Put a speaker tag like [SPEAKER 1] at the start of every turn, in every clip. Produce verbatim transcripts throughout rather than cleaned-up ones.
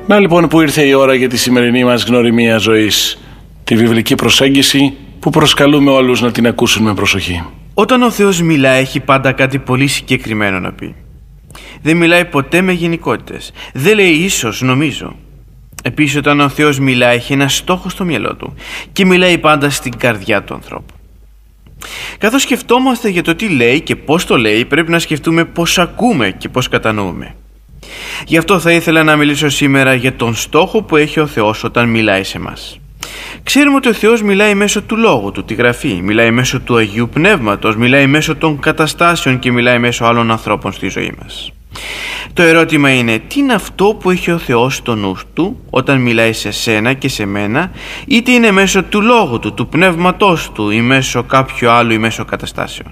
[SPEAKER 1] Να λοιπόν που ήρθε η ώρα για τη σημερινή μας γνωριμία ζωής, τη βιβλική προσέγγιση που προσκαλούμε όλους να την ακούσουν με προσοχή.
[SPEAKER 2] Όταν ο Θεός μιλά, έχει πάντα κάτι πολύ συγκεκριμένο να πει. Δεν μιλάει ποτέ με γενικότητες. Δεν λέει ίσως, νομίζω. Επίσης, όταν ο Θεός μιλά, έχει ένα στόχο στο μυαλό του και μιλάει πάντα στην καρδιά του ανθρώπου. Καθώς σκεφτόμαστε για το τι λέει και πώς το λέει, πρέπει να σκεφτούμε πώς ακούμε και πώς κατανοούμε. Γι' αυτό θα ήθελα να μιλήσω σήμερα για τον στόχο που έχει ο Θεός όταν μιλάει σε μας. Ξέρουμε ότι ο Θεός μιλάει μέσω του Λόγου του, τη Γραφή, μιλάει μέσω του Αγίου Πνεύματος, μιλάει μέσω των καταστάσεων και μιλάει μέσω άλλων ανθρώπων στη ζωή μας. Το ερώτημα είναι, τι είναι αυτό που έχει ο Θεός στο νου του όταν μιλάει σε σένα και σε μένα, είτε είναι μέσω του Λόγου του, του Πνεύματός του ή μέσω κάποιου άλλου ή μέσω καταστάσεων.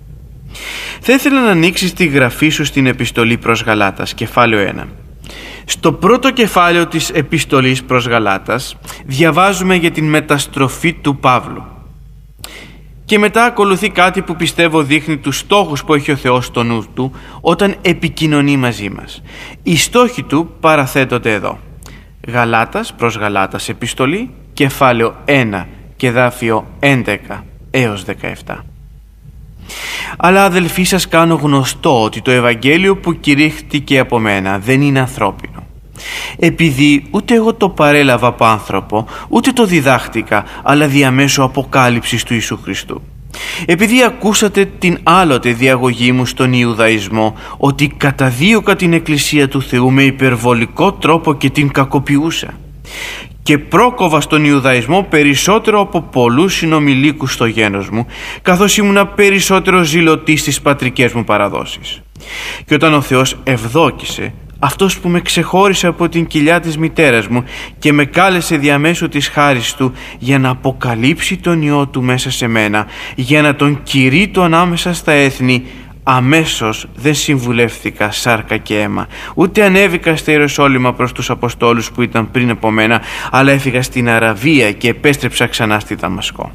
[SPEAKER 2] Θα ήθελα να ανοίξεις τη Γραφή σου στην επιστολή προς Γαλάτας, κεφάλαιο ένα. Στο πρώτο κεφάλαιο της επιστολής προς Γαλάτας διαβάζουμε για την μεταστροφή του Παύλου. Και μετά ακολουθεί κάτι που πιστεύω δείχνει τους στόχους που έχει ο Θεός στο νου του όταν επικοινωνεί μαζί μας. Οι στόχοι του παραθέτονται εδώ. Γαλάτας προς Γαλάτας επιστολή, κεφάλαιο ένα και δάφιο έντεκα έως δεκαεπτά. Αλλά αδελφοί, σας κάνω γνωστό ότι το Ευαγγέλιο που κηρύχθηκε από μένα δεν είναι ανθρώπινο. Επειδή ούτε εγώ το παρέλαβα από άνθρωπο, ούτε το διδάχτηκα, αλλά διαμέσου αποκάλυψης του Ιησού Χριστού. Επειδή ακούσατε την άλλοτε διαγωγή μου στον Ιουδαϊσμό, ότι καταδίωκα την Εκκλησία του Θεού με υπερβολικό τρόπο και την κακοποιούσα, και πρόκοβα στον Ιουδαϊσμό περισσότερο από πολλούς συνομιλίκους στο γένος μου, καθώς ήμουνα περισσότερο ζηλωτής στις πατρικές μου παραδόσεις. Και όταν ο Θεός ευδόκησε, αυτός που με ξεχώρισε από την κοιλιά της μητέρας μου και με κάλεσε διαμέσου της χάρης του για να αποκαλύψει τον Υιό του μέσα σε μένα, για να τον κηρύττω ανάμεσα στα έθνη, αμέσως δεν συμβουλεύθηκα σάρκα και αίμα, ούτε ανέβηκα στα Ιεροσόλυμα προς τους Αποστόλους που ήταν πριν από μένα, αλλά έφυγα στην Αραβία και επέστρεψα ξανά στη Δαμασκό.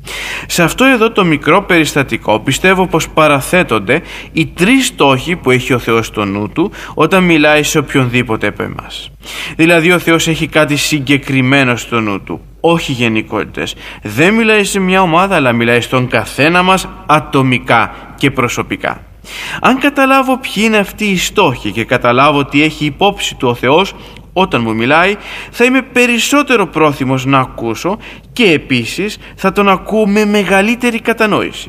[SPEAKER 2] Σε αυτό εδώ το μικρό περιστατικό πιστεύω πως παραθέτονται οι τρεις στόχοι που έχει ο Θεός στο νου του όταν μιλάει σε οποιονδήποτε από εμάς. Δηλαδή ο Θεός έχει κάτι συγκεκριμένο στο νου του, όχι γενικότητες. Δεν μιλάει σε μια ομάδα, αλλά μιλάει στον καθένα μας ατομικά και προσωπικά. Αν καταλάβω ποιοι είναι αυτοί οι στόχοι και καταλάβω τι έχει υπόψη του ο Θεός όταν μου μιλάει, θα είμαι περισσότερο πρόθυμος να ακούσω και επίσης θα τον ακούω με μεγαλύτερη κατανόηση.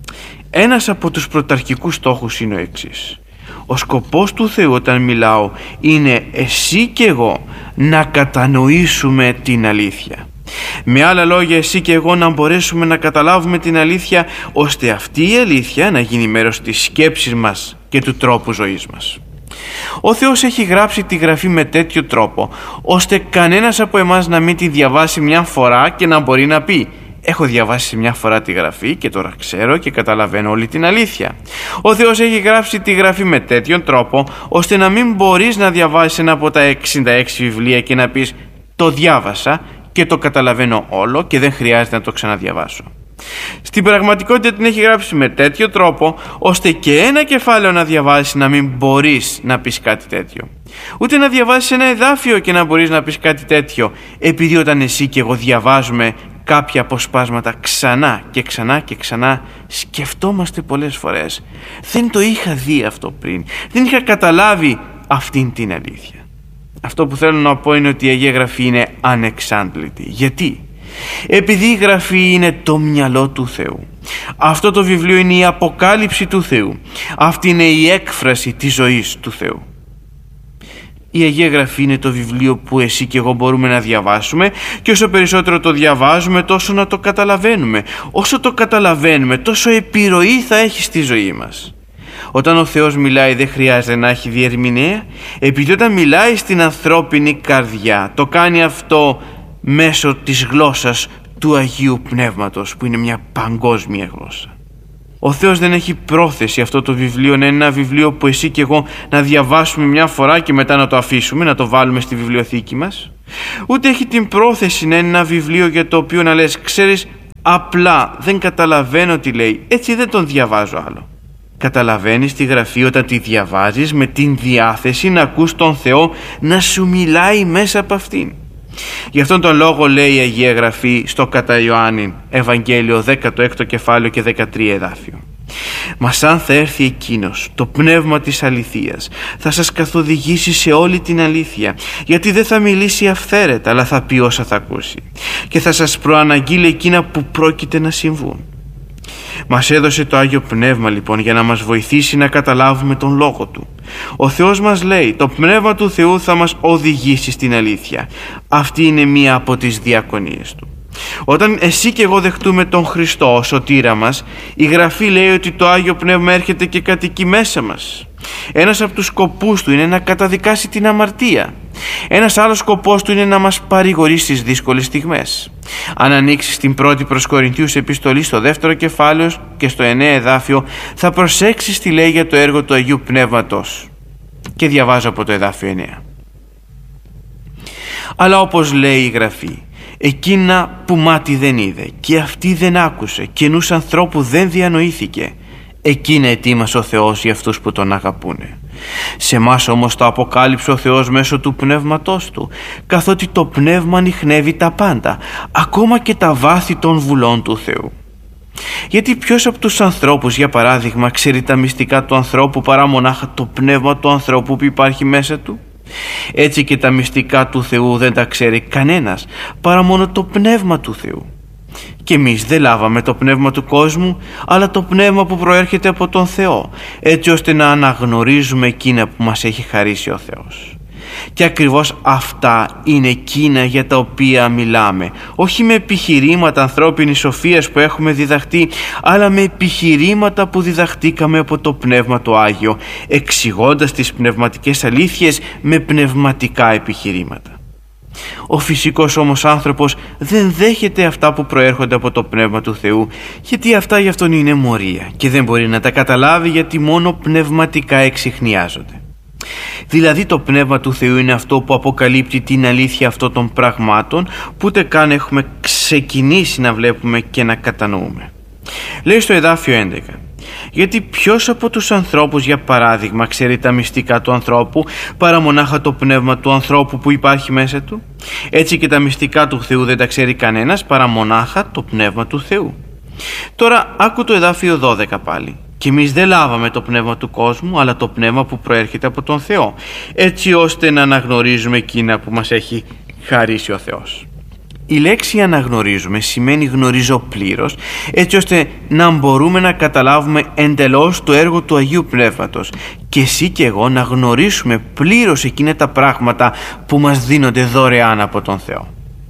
[SPEAKER 2] Ένας από τους πρωταρχικούς στόχους είναι ο εξής. Ο σκοπός του Θεού όταν μιλάω είναι εσύ και εγώ να κατανοήσουμε την αλήθεια. Με άλλα λόγια, εσύ και εγώ να μπορέσουμε να καταλάβουμε την αλήθεια, ώστε αυτή η αλήθεια να γίνει μέρος της σκέψης μας και του τρόπου ζωής μας. Ο Θεός έχει γράψει τη Γραφή με τέτοιο τρόπο, ώστε κανένας από εμάς να μην τη διαβάσει μια φορά και να μπορεί να πει «Έχω διαβάσει μια φορά τη Γραφή και τώρα ξέρω και καταλαβαίνω όλη την αλήθεια». Ο Θεός έχει γράψει τη Γραφή με τέτοιον τρόπο, ώστε να μην μπορείς να διαβάσεις ένα από τα εξήντα έξι βιβλία και να πεις «Το διάβασα και το καταλαβαίνω όλο και δεν χρειάζεται να το ξαναδιαβάσω». Στην πραγματικότητα την έχει γράψει με τέτοιο τρόπο ώστε και ένα κεφάλαιο να διαβάσεις να μην μπορείς να πεις κάτι τέτοιο. Ούτε να διαβάσεις ένα εδάφιο και να μπορείς να πεις κάτι τέτοιο, επειδή όταν εσύ και εγώ διαβάζουμε κάποια αποσπάσματα ξανά και ξανά και ξανά, σκεφτόμαστε πολλές φορές «Δεν το είχα δει αυτό πριν, δεν είχα καταλάβει αυτήν την αλήθεια». Αυτό που θέλω να πω είναι ότι η Αγία Γραφή είναι ανεξάντλητη. Γιατί? Επειδή η Γραφή είναι το μυαλό του Θεού. Αυτό το βιβλίο είναι η αποκάλυψη του Θεού. Αυτή είναι η έκφραση της ζωής του Θεού. Η Αγία Γραφή είναι το βιβλίο που εσύ και εγώ μπορούμε να διαβάσουμε και όσο περισσότερο το διαβάζουμε τόσο να το καταλαβαίνουμε. Όσο το καταλαβαίνουμε τόσο επιρροή θα έχει στη ζωή μας. Όταν ο Θεός μιλάει δεν χρειάζεται να έχει διερμηνέα, επειδή όταν μιλάει στην ανθρώπινη καρδιά το κάνει αυτό μέσω της γλώσσας του Αγίου Πνεύματος, που είναι μια παγκόσμια γλώσσα. Ο Θεός δεν έχει πρόθεση αυτό το βιβλίο να είναι ένα βιβλίο που εσύ και εγώ να διαβάσουμε μια φορά και μετά να το αφήσουμε, να το βάλουμε στη βιβλιοθήκη μας. Ούτε έχει την πρόθεση να είναι ένα βιβλίο για το οποίο να λες «Ξέρεις, απλά δεν καταλαβαίνω τι λέει, έτσι δεν τον διαβάζω άλλο». Καταλαβαίνεις τη Γραφή όταν τη διαβάζεις με την διάθεση να ακούς τον Θεό να σου μιλάει μέσα από αυτήν. Γι' αυτόν τον λόγο λέει η Αγία Γραφή στο κατά Ιωάννη Ευαγγέλιο δέκατο έκτο κεφάλαιο και δεκατρία εδάφιο. Μα σαν θα έρθει εκείνος, το πνεύμα της αληθείας, θα σας καθοδηγήσει σε όλη την αλήθεια, γιατί δεν θα μιλήσει αυθαίρετα, αλλά θα πει όσα θα ακούσει, και θα σας προαναγγείλει εκείνα που πρόκειται να συμβούν. Μας έδωσε το Άγιο Πνεύμα λοιπόν για να μας βοηθήσει να καταλάβουμε τον Λόγο Του. Ο Θεός μας λέει, το Πνεύμα του Θεού θα μας οδηγήσει στην αλήθεια. Αυτή είναι μία από τις διακονίες Του. Όταν εσύ και εγώ δεχτούμε τον Χριστό ως σωτήρα μας, η Γραφή λέει ότι το Άγιο Πνεύμα έρχεται και κατοικεί μέσα μας. Ένας από τους σκοπούς του είναι να καταδικάσει την αμαρτία. Ένας άλλος σκοπός του είναι να μας παρηγορήσει στις δύσκολες στιγμές. Αν ανοίξεις την πρώτη προς Κορινθίους επιστολή στο δεύτερο κεφάλαιο και στο εννέα εδάφιο, θα προσέξεις τι λέει για το έργο του Αγίου Πνεύματος. Και διαβάζω από το εδάφιο εννέα. Αλλά όπως λέει η Γραφή, εκείνα που μάτι δεν είδε και αυτή δεν άκουσε και νους ανθρώπου δεν διανοήθηκε, εκείνα ετοίμασε ο Θεός για αυτούς που τον αγαπούνε. Σε εμάς όμως το αποκάλυψε ο Θεός μέσω του Πνεύματός Του, καθότι το Πνεύμα ανιχνεύει τα πάντα, ακόμα και τα βάθη των βουλών του Θεού. Γιατί ποιος από τους ανθρώπους, για παράδειγμα, ξέρει τα μυστικά του ανθρώπου παρά μονάχα το πνεύμα του ανθρώπου που υπάρχει μέσα του? Έτσι και τα μυστικά του Θεού δεν τα ξέρει κανένας παρά μόνο το πνεύμα του Θεού. Και εμείς δεν λάβαμε το πνεύμα του κόσμου, αλλά το πνεύμα που προέρχεται από τον Θεό, έτσι ώστε να αναγνωρίζουμε εκείνα που μας έχει χαρίσει ο Θεός. Και ακριβώς αυτά είναι εκείνα για τα οποία μιλάμε, όχι με επιχειρήματα ανθρώπινης σοφίας που έχουμε διδαχτεί, αλλά με επιχειρήματα που διδαχτήκαμε από το Πνεύμα το Άγιο, εξηγώντας τις πνευματικές αλήθειες με πνευματικά επιχειρήματα. Ο φυσικός όμως άνθρωπος δεν δέχεται αυτά που προέρχονται από το Πνεύμα του Θεού, γιατί αυτά για αυτόν είναι μορία και δεν μπορεί να τα καταλάβει, γιατί μόνο πνευματικά εξιχνιάζονται. Δηλαδή το Πνεύμα του Θεού είναι αυτό που αποκαλύπτει την αλήθεια αυτών των πραγμάτων που ούτε καν έχουμε ξεκινήσει να βλέπουμε και να κατανοούμε. Λέει στο εδάφιο έντεκα, γιατί ποιος από τους ανθρώπους, για παράδειγμα, ξέρει τα μυστικά του ανθρώπου παρά μονάχα το πνεύμα του ανθρώπου που υπάρχει μέσα του? Έτσι και τα μυστικά του Θεού δεν τα ξέρει κανένας παρά μονάχα το πνεύμα του Θεού. Τώρα άκου το εδάφιο δώδεκα πάλι. Και εμείς δεν λάβαμε το πνεύμα του κόσμου, αλλά το πνεύμα που προέρχεται από τον Θεό, έτσι ώστε να αναγνωρίζουμε εκείνα που μας έχει χαρίσει ο Θεός. Η λέξη αναγνωρίζουμε σημαίνει γνωρίζω πλήρως, έτσι ώστε να μπορούμε να καταλάβουμε εντελώς το έργο του Αγίου Πνεύματος και εσύ και εγώ να γνωρίσουμε πλήρως εκείνα τα πράγματα που μας δίνονται δωρεάν από τον Θεό.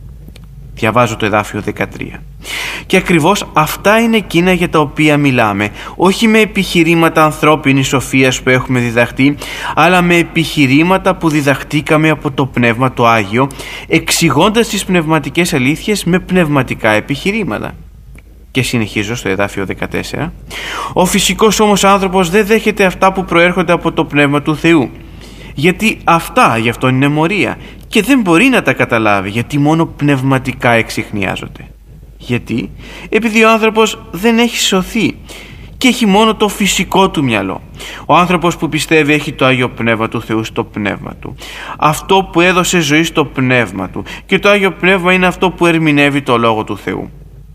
[SPEAKER 2] Διαβάζω το εδάφιο δεκατρία. Και ακριβώς αυτά είναι εκείνα για τα οποία μιλάμε, όχι με επιχειρήματα ανθρώπινης σοφίας που έχουμε διδαχτεί, αλλά με επιχειρήματα που διδαχτήκαμε από το Πνεύμα το Άγιο, εξηγώντας τις πνευματικές αλήθειες με πνευματικά επιχειρήματα. Και συνεχίζω στο εδάφιο δεκατέσσερα. Ο φυσικός όμως άνθρωπος δεν δέχεται αυτά που προέρχονται από το Πνεύμα του Θεού, γιατί αυτά γι' αυτόν είναι μορία και δεν μπορεί να τα καταλάβει, γιατί μόνο πνευματικά εξιχνιάζονται. Γιατί? Επειδή ο άνθρωπος δεν έχει σωθεί και έχει μόνο το φυσικό του μυαλό. Ο άνθρωπος που πιστεύει έχει το Άγιο Πνεύμα του Θεού στο πνεύμα του, αυτό που έδωσε ζωή στο πνεύμα του, και το Άγιο Πνεύμα είναι αυτό που ερμηνεύει το Λόγο του Θεού.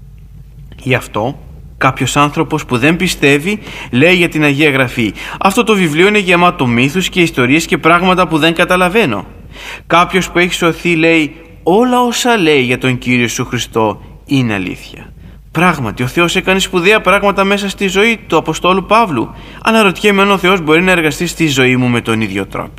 [SPEAKER 2] Γι' αυτό κάποιος άνθρωπος που δεν πιστεύει λέει για την Αγία Γραφή, αυτό το βιβλίο είναι γεμάτο μύθους και ιστορίες και πράγματα που δεν καταλαβαίνω. Κάποιος που έχει σωθεί λέει, όλα όσα λέει για τον Κύριο Ιησού Χριστό είναι αλήθεια. Πράγματι ο Θεός έκανε σπουδαία πράγματα μέσα στη ζωή του Αποστόλου Παύλου. Αναρωτιέμαι αν ο Θεός μπορεί να εργαστεί στη ζωή μου με τον ίδιο τρόπο.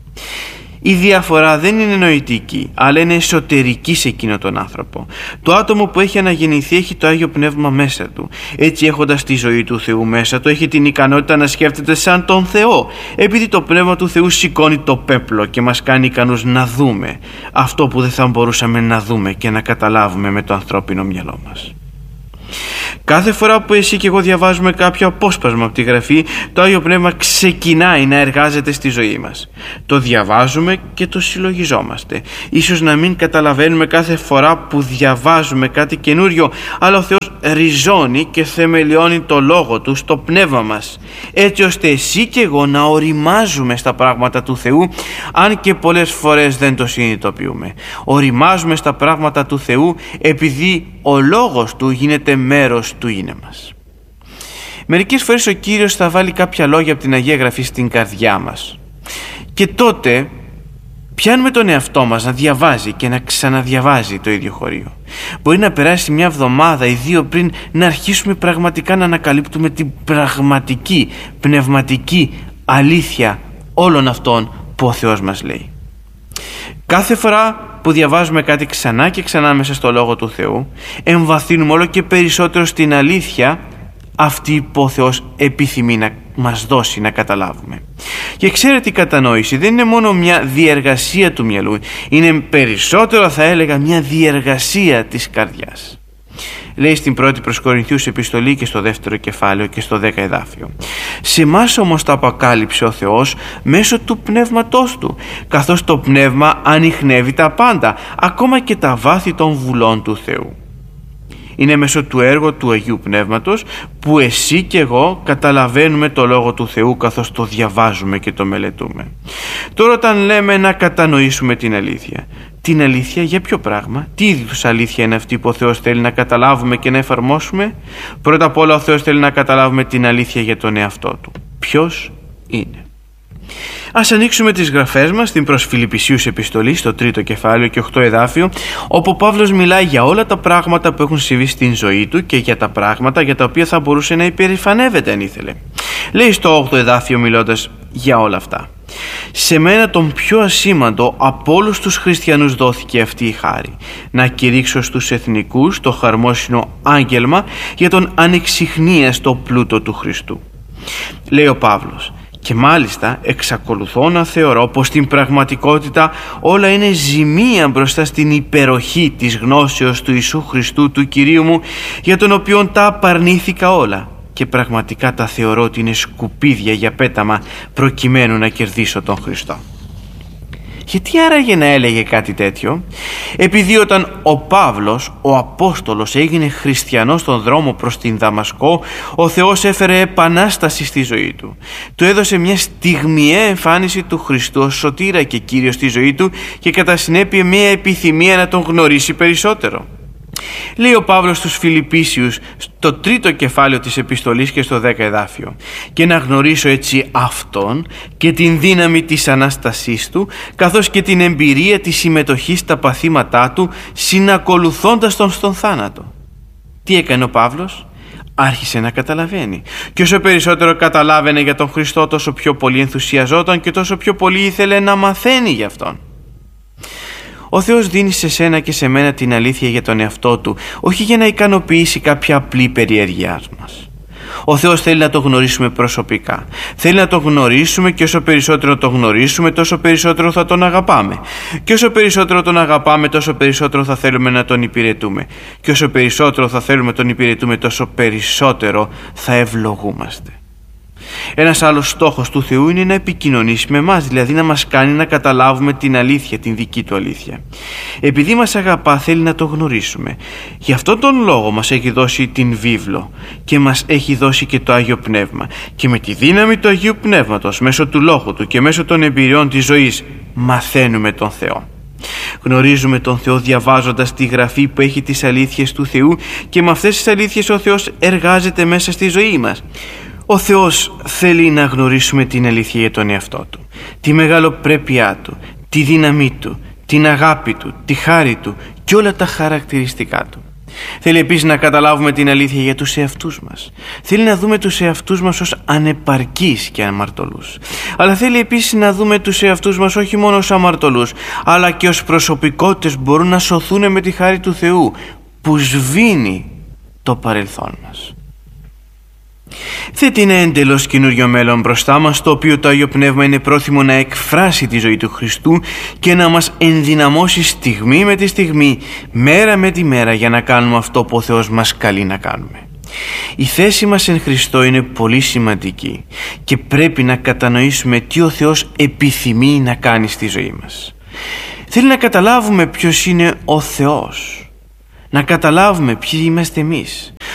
[SPEAKER 2] Η διαφορά δεν είναι νοητική, αλλά είναι εσωτερική σε εκείνο τον άνθρωπο. Το άτομο που έχει αναγεννηθεί έχει το Άγιο Πνεύμα μέσα του. Έτσι, έχοντας τη ζωή του Θεού μέσα του, έχει την ικανότητα να σκέφτεται σαν τον Θεό, επειδή το Πνεύμα του Θεού σηκώνει το πέπλο και μας κάνει ικανούς να δούμε αυτό που δεν θα μπορούσαμε να δούμε και να καταλάβουμε με το ανθρώπινο μυαλό μας. Κάθε φορά που εσύ και εγώ διαβάζουμε κάποιο απόσπασμα από τη Γραφή, το Άγιο Πνεύμα ξεκινάει να εργάζεται στη ζωή μας. Το διαβάζουμε και το συλλογιζόμαστε. Ίσως να μην καταλαβαίνουμε κάθε φορά που διαβάζουμε κάτι καινούριο, αλλά ο Θεός ριζώνει και θεμελιώνει το λόγο Του στο πνεύμα μας, έτσι ώστε εσύ και εγώ να οριμάζουμε στα πράγματα του Θεού, αν και πολλές φορές δεν το συνειδητοποιούμε. Οριμάζουμε στα πράγματα του Θεού επειδή ο λόγος Του γίνεται μέρος του είναι μας. Μερικές φορές ο Κύριος θα βάλει κάποια λόγια από την Αγία Γραφή στην καρδιά μας και τότε πιάνουμε τον εαυτό μας να διαβάζει και να ξαναδιαβάζει το ίδιο χωρίο. Μπορεί να περάσει μια εβδομάδα ή δύο πριν να αρχίσουμε πραγματικά να ανακαλύπτουμε την πραγματική πνευματική αλήθεια όλων αυτών που ο Θεός μας λέει. Κάθε φορά που διαβάζουμε κάτι ξανά και ξανά μέσα στο Λόγο του Θεού, εμβαθύνουμε όλο και περισσότερο στην αλήθεια αυτή που ο Θεός επιθυμεί να μας δώσει να καταλάβουμε. Και ξέρετε, η κατανόηση δεν είναι μόνο μια διεργασία του μυαλού, είναι περισσότερο, θα έλεγα, μια διεργασία της καρδιάς. Λέει στην πρώτη προς Κορινθίους επιστολή και στο δεύτερο κεφάλαιο και στο δέκα εδάφιο: σε εμάς όμως τα αποκάλυψε ο Θεός μέσω του πνεύματός Του, καθώς το πνεύμα ανιχνεύει τα πάντα, ακόμα και τα βάθη των βουλών του Θεού. Είναι μέσω του έργου του Αγίου Πνεύματος που εσύ και εγώ καταλαβαίνουμε το Λόγο του Θεού καθώς το διαβάζουμε και το μελετούμε. Τώρα, όταν λέμε να κατανοήσουμε την αλήθεια, την αλήθεια για ποιο πράγμα, τι είδους αλήθεια είναι αυτή που ο Θεός θέλει να καταλάβουμε και να εφαρμόσουμε? Πρώτα απ' όλα, ο Θεός θέλει να καταλάβουμε την αλήθεια για τον εαυτό Του. Ποιος είναι? Ας ανοίξουμε τις γραφές μας στην προς Φιλιππισίους επιστολή στο τρίτο κεφάλαιο και οκτώ εδάφιο, όπου ο Παύλος μιλάει για όλα τα πράγματα που έχουν συμβεί στην ζωή του και για τα πράγματα για τα οποία θα μπορούσε να υπερηφανεύεται αν ήθελε. Λέει στο όγδοο εδάφιο, μιλώντας για όλα αυτά: σε μένα τον πιο ασήμαντο από όλους τους χριστιανούς δόθηκε αυτή η χάρη, να κηρύξω στους εθνικούς το χαρμόσυνο άγγελμα για τον ανεξιχνίαστο πλούτο του Χριστού. Λέει ο Παύλος: και μάλιστα εξακολουθώ να θεωρώ πως στην πραγματικότητα όλα είναι ζημία μπροστά στην υπεροχή της γνώσεως του Ιησού Χριστού του Κυρίου μου, για τον οποίον τα απαρνήθηκα όλα και πραγματικά τα θεωρώ ότι είναι σκουπίδια για πέταμα προκειμένου να κερδίσω τον Χριστό. Γιατί άραγε να έλεγε κάτι τέτοιο? Επειδή όταν ο Παύλος, ο Απόστολος, έγινε χριστιανός στον δρόμο προς την Δαμασκό, ο Θεός έφερε επανάσταση στη ζωή του. Του έδωσε μια στιγμιαία εμφάνιση του Χριστού ως σωτήρα και Κύριο στη ζωή του και κατά συνέπεια μια επιθυμία να τον γνωρίσει περισσότερο. Λέει ο Παύλος στους Φιλιππίσιους στο τρίτο κεφάλαιο της επιστολής και στο δέκα εδάφιο: και να γνωρίσω έτσι Αυτόν και την δύναμη της Ανάστασής Του, καθώς και την εμπειρία της συμμετοχής στα παθήματά Του, συνακολουθώντας Τον στον θάνατο. Τι έκανε ο Παύλος? Άρχισε να καταλαβαίνει. Και όσο περισσότερο καταλάβαινε για τον Χριστό, τόσο πιο πολύ ενθουσιαζόταν και τόσο πιο πολύ ήθελε να μαθαίνει γι' Αυτόν. Ο Θεός δίνει σε σένα και σε μένα την αλήθεια για τον εαυτό Του, όχι για να ικανοποιήσει κάποια απλή περιέργειά μας. Ο Θεός θέλει να το γνωρίσουμε προσωπικά. Θέλει να το γνωρίσουμε και όσο περισσότερο το γνωρίσουμε, τόσο περισσότερο θα τον αγαπάμε. Και όσο περισσότερο τον αγαπάμε, τόσο περισσότερο θα θέλουμε να τον υπηρετούμε. Και όσο περισσότερο θα θέλουμε να τον υπηρετούμε, τόσο περισσότερο θα ευλογούμαστε. Ένας άλλος στόχος του Θεού είναι να επικοινωνήσει με εμάς, δηλαδή να μας κάνει να καταλάβουμε την αλήθεια, την δική Του αλήθεια. Επειδή μας αγαπά, θέλει να το γνωρίσουμε. Γι' αυτόν τον λόγο μας έχει δώσει την βίβλο και μας έχει δώσει και το Άγιο Πνεύμα. Και με τη δύναμη του Αγίου Πνεύματος, μέσω του Λόγου Του και μέσω των εμπειριών της ζωής, μαθαίνουμε τον Θεό. Γνωρίζουμε τον Θεό διαβάζοντας τη Γραφή που έχει τις αλήθειες του Θεού, και με αυτές τις αλήθειες ο Θεός εργάζεται μέσα στη ζωή μας. Ο Θεός θέλει να γνωρίσουμε την αλήθεια για τον εαυτό Του, τη μεγαλοπρέπειά Του, τη δύναμή Του, την αγάπη Του, τη χάρη Του και όλα τα χαρακτηριστικά Του. Θέλει επίσης να καταλάβουμε την αλήθεια για τους εαυτούς μας. Θέλει να δούμε τους εαυτούς μας ως ανεπαρκείς και αμαρτωλούς. Αλλά θέλει επίσης να δούμε τους εαυτούς μας όχι μόνο ως αμαρτωλούς, αλλά και ως προσωπικότητες που μπορούν να σωθούν με τη χάρη του Θεού, που σβήνει το παρελθόν μας. Θέτει ένα εντελώς καινούριο μέλλον μπροστά μας, το οποίο το Άγιο Πνεύμα είναι πρόθυμο να εκφράσει τη ζωή του Χριστού και να μας ενδυναμώσει στιγμή με τη στιγμή, μέρα με τη μέρα, για να κάνουμε αυτό που ο Θεός μας καλεί να κάνουμε. Η θέση μας εν Χριστώ είναι πολύ σημαντική και πρέπει να κατανοήσουμε τι ο Θεός επιθυμεί να κάνει στη ζωή μας. Θέλει να καταλάβουμε ποιος είναι ο Θεός, να καταλάβουμε ποιοι είμαστε εμείς.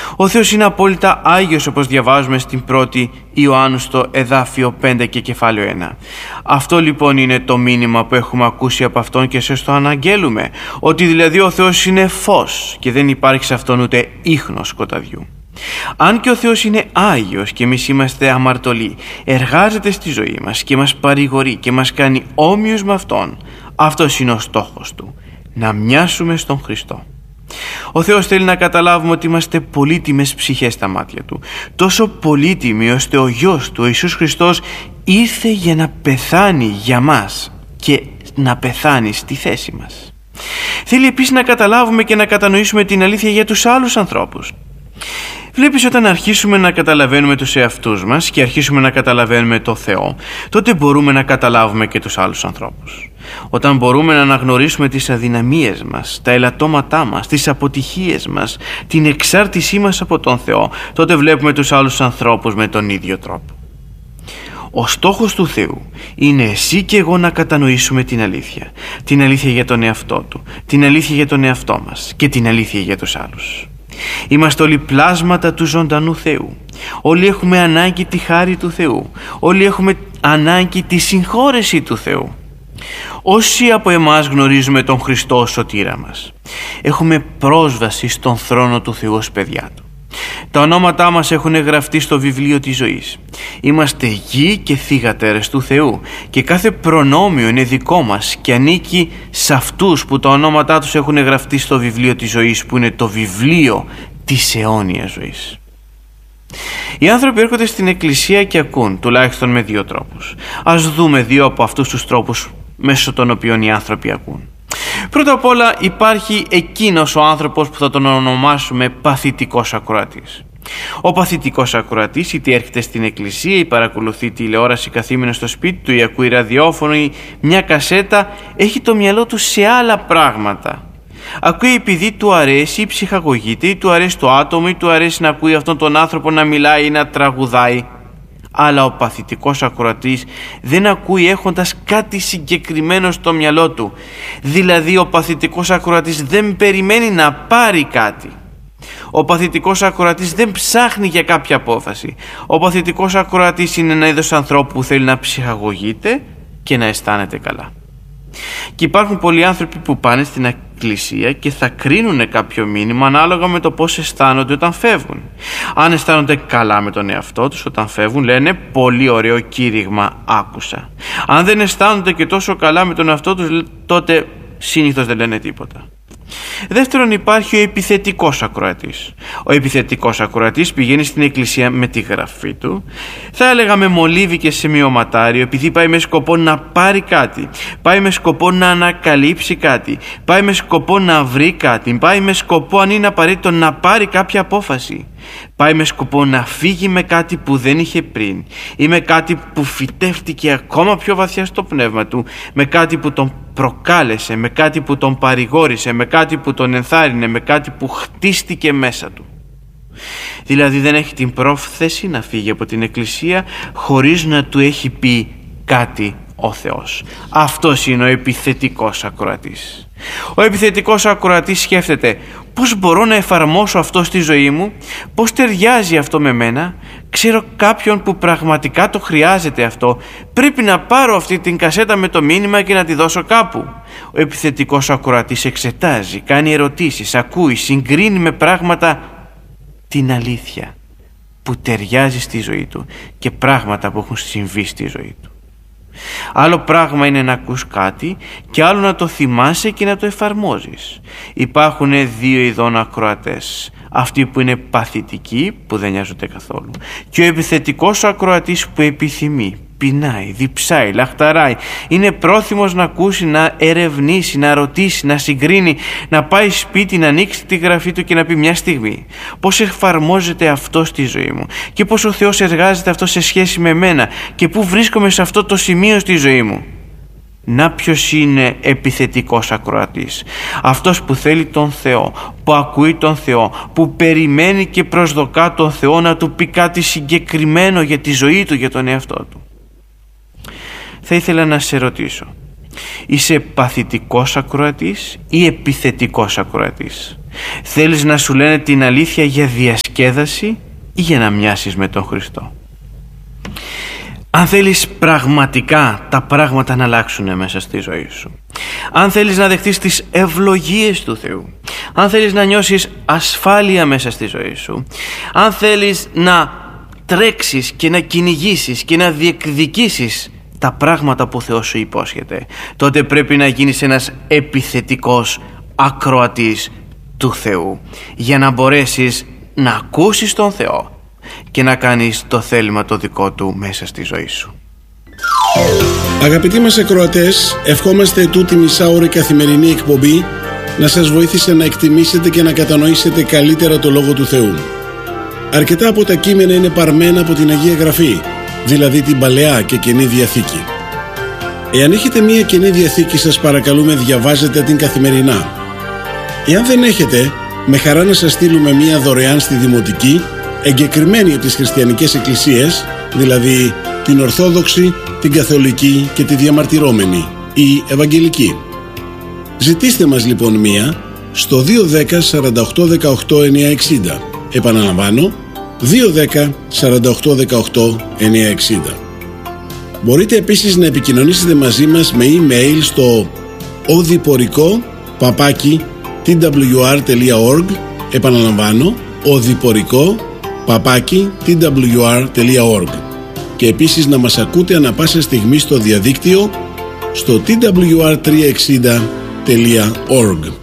[SPEAKER 2] Ο Θεός είναι απόλυτα Άγιος, όπως διαβάζουμε στην πρώτη Ιωάννου στο εδάφιο πέντε και κεφάλαιο ένα. Αυτό λοιπόν είναι το μήνυμα που έχουμε ακούσει από Αυτόν και σας το αναγγέλουμε, ότι δηλαδή ο Θεός είναι φως και δεν υπάρχει σε Αυτόν ούτε ίχνος σκοταδιού. Αν και ο Θεός είναι Άγιος και εμείς είμαστε αμαρτωλοί, εργάζεται στη ζωή μας και μας παρηγορεί και μας κάνει όμοιους με Αυτόν. Αυτός είναι ο στόχος Του, να μοιάσουμε στον Χριστό. Ο Θεός θέλει να καταλάβουμε ότι είμαστε πολύτιμες ψυχές στα μάτια Του. Τόσο πολύτιμοι ώστε ο Γιος Του, ο Ιησούς Χριστός, ήρθε για να πεθάνει για μας και να πεθάνει στη θέση μας. Θέλει επίσης να καταλάβουμε και να κατανοήσουμε την αλήθεια για τους άλλους ανθρώπους. Βλέπεις, όταν αρχίσουμε να καταλαβαίνουμε τους εαυτούς μας και αρχίσουμε να καταλαβαίνουμε το Θεό, τότε μπορούμε να καταλάβουμε και τους άλλους ανθρώπους. Όταν μπορούμε να αναγνωρίσουμε τις αδυναμίες μας, τα ελαττώματά μας, τις αποτυχίες μας, την εξάρτησή μας από τον Θεό, τότε βλέπουμε τους άλλους ανθρώπους με τον ίδιο τρόπο. Ο στόχος του Θεού είναι εσύ και εγώ να κατανοήσουμε την αλήθεια. Την αλήθεια για τον εαυτό Του, την αλήθεια για τον εαυτό μας και την αλήθεια για τους άλλους. Είμαστε όλοι πλάσματα του ζωντανού Θεού. Όλοι έχουμε ανάγκη τη χάρη του Θεού. Όλοι έχουμε ανάγκη τη συγχώρεση του Θεού. Όσοι από εμάς γνωρίζουμε τον Χριστό ως σωτήρα μας, έχουμε πρόσβαση στον θρόνο του Θεού ως παιδιά Του. Τα ονόματά μας έχουν γραφτεί στο βιβλίο της ζωής. Είμαστε γη και θυγατέρες του Θεού και κάθε προνόμιο είναι δικό μας και ανήκει σε αυτούς που τα ονόματά τους έχουν γραφτεί στο βιβλίο της ζωής, που είναι το βιβλίο της αιώνιας ζωής. Οι άνθρωποι έρχονται στην εκκλησία και ακούν, τουλάχιστον με δύο τρόπους. Ας δούμε δύο από αυτούς τους τρόπους μέσω των οποίων οι άνθρωποι ακούν. Πρώτα απ' όλα υπάρχει εκείνος ο άνθρωπος που θα τον ονομάσουμε παθητικός ακροατής. Ο παθητικός ακροατής είτε έρχεται στην εκκλησία ή παρακολουθεί τηλεόραση καθήμενο στο σπίτι του ή ακούει ραδιόφωνο ή μια κασέτα, έχει το μυαλό του σε άλλα πράγματα. Ακούει επειδή του αρέσει ή ψυχαγωγείται ή του αρέσει το άτομο ή του αρέσει να ακούει αυτόν τον άνθρωπο να μιλάει ή να τραγουδάει. Αλλά ο παθητικός ακροατής δεν ακούει έχοντας κάτι συγκεκριμένο στο μυαλό του. Δηλαδή ο παθητικός ακροατής δεν περιμένει να πάρει κάτι. Ο παθητικός ακροατής δεν ψάχνει για κάποια απόφαση. Ο παθητικός ακροατής είναι ένα είδος ανθρώπου που θέλει να ψυχαγωγείται και να αισθάνεται καλά. Και υπάρχουν πολλοί άνθρωποι που πάνε στην εκκλησία και θα κρίνουν κάποιο μήνυμα ανάλογα με το πώς αισθάνονται όταν φεύγουν. Αν αισθάνονται καλά με τον εαυτό τους όταν φεύγουν, λένε πολύ ωραίο κήρυγμα άκουσα. Αν δεν αισθάνονται και τόσο καλά με τον εαυτό τους, τότε συνήθως δεν λένε τίποτα. Δεύτερον, υπάρχει ο επιθετικός ακροατής. Ο επιθετικός ακροατής πηγαίνει στην εκκλησία με τη γραφή του, θα έλεγα με μολύβι και σημειωματάριο, επειδή πάει με σκοπό να πάρει κάτι, πάει με σκοπό να ανακαλύψει κάτι, πάει με σκοπό να βρει κάτι, πάει με σκοπό, αν είναι απαραίτητο, να πάρει κάποια απόφαση. Πάει με σκοπό να φύγει με κάτι που δεν είχε πριν ή με κάτι που φυτεύτηκε ακόμα πιο βαθιά στο πνεύμα του, με κάτι που τον προκάλεσε, με κάτι που τον παρηγόρησε, με κάτι που τον ενθάρρυνε, με κάτι που χτίστηκε μέσα του. Δηλαδή δεν έχει την πρόθεση να φύγει από την εκκλησία χωρίς να του έχει πει κάτι ο Θεός. Αυτός είναι ο επιθετικός ακροατής. Ο επιθετικός ακροατής σκέφτεται πώς μπορώ να εφαρμόσω αυτό στη ζωή μου, πώς ταιριάζει αυτό με μένα, ξέρω κάποιον που πραγματικά το χρειάζεται αυτό, πρέπει να πάρω αυτή την κασέτα με το μήνυμα και να τη δώσω κάπου. Ο επιθετικός ακροατής εξετάζει, κάνει ερωτήσεις, ακούει, συγκρίνει με πράγματα την αλήθεια που ταιριάζει στη ζωή του και πράγματα που έχουν συμβεί στη ζωή του. Άλλο πράγμα είναι να ακούς κάτι και άλλο να το θυμάσαι και να το εφαρμόζεις. Υπάρχουν δύο ειδών ακροατές. Αυτοί που είναι παθητικοί, που δεν νοιάζονται καθόλου, και ο επιθετικός ακροατής που επιθυμεί, πεινάει, διψάει, λαχταράει, είναι πρόθυμος να ακούσει, να ερευνήσει, να ρωτήσει, να συγκρίνει, να πάει σπίτι, να ανοίξει τη γραφή του και να πει μια στιγμή πώς εφαρμόζεται αυτό στη ζωή μου και πώς ο Θεός εργάζεται αυτό σε σχέση με μένα και πού βρίσκομαι σε αυτό το σημείο στη ζωή μου. Να ποιος είναι επιθετικός ακροατής? Αυτός που θέλει τον Θεό, που ακούει τον Θεό, που περιμένει και προσδοκά τον Θεό να του πει κάτι συγκεκριμένο για τη ζωή του, για τον εαυτό του. Θα ήθελα να σε ρωτήσω, είσαι παθητικός ακροατής ή επιθετικός ακροατής? Θέλεις να σου λένε την αλήθεια για διασκέδαση ή για να μοιάσεις με τον Χριστό? Αν θέλεις πραγματικά τα πράγματα να αλλάξουν μέσα στη ζωή σου, αν θέλεις να δεχτείς τις ευλογίες του Θεού, αν θέλεις να νιώσεις ασφάλεια μέσα στη ζωή σου, αν θέλεις να τρέξεις και να κυνηγήσεις και να διεκδικήσεις τα πράγματα που ο Θεός σου υπόσχεται, τότε πρέπει να γίνεις ένας επιθετικός ακροατής του Θεού, για να μπορέσεις να ακούσεις τον Θεό και να κάνεις το θέλημα το δικό του μέσα στη ζωή σου.
[SPEAKER 3] Αγαπητοί μας ακροατές, ευχόμαστε τούτη μισάωρη καθημερινή εκπομπή να σας βοήθησε να εκτιμήσετε και να κατανοήσετε καλύτερα το Λόγο του Θεού. Αρκετά από τα κείμενα είναι παρμένα από την Αγία Γραφή, δηλαδή την Παλαιά και Καινή Διαθήκη. Εάν έχετε μία Καινή Διαθήκη, σας παρακαλούμε διαβάζετε την καθημερινά. Εάν δεν έχετε, με χαρά να σας στείλουμε μία δωρεάν στη Δημοτική, εγκεκριμένη από τις χριστιανικές εκκλησίες, δηλαδή την Ορθόδοξη, την Καθολική και τη Διαμαρτυρόμενη ή Ευαγγελική. Ζητήστε μας λοιπόν μία στο δύο ένα μηδέν σαράντα οκτώ δεκαοκτώ εννιακόσια εξήντα. Επαναλαμβάνω, δύο ένα μηδέν σαράντα οκτώ δεκαοκτώ εννιακόσια εξήντα. Μπορείτε επίσης να επικοινωνήσετε μαζί μας με email στο odiporiko παπάκι τι ντάμπλιου αρ τελεία org. Επαναλαμβάνω, odiporiko παπάκι τι ντάμπλιου αρ τελεία org. Και επίσης να μας ακούτε ανα πάσα στιγμή στο διαδίκτυο στο τι ντάμπλιου αρ τριακόσια εξήντα τελεία org.